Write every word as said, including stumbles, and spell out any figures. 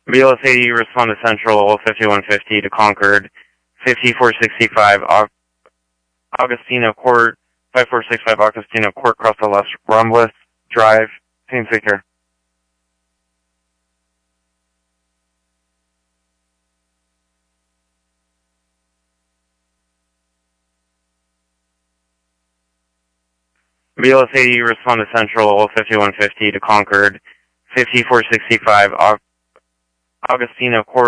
B L S eighty, respond to Central fifty-one fifty to Concord, fifty-four sixty-five Aug Augustino Court, five four six five Augustino Court, across the Los Robles Drive, Saint Victor. B L S eighty, respond to Central fifty-one fifty to Concord, fifty-four sixty-five Aug Augustino Court.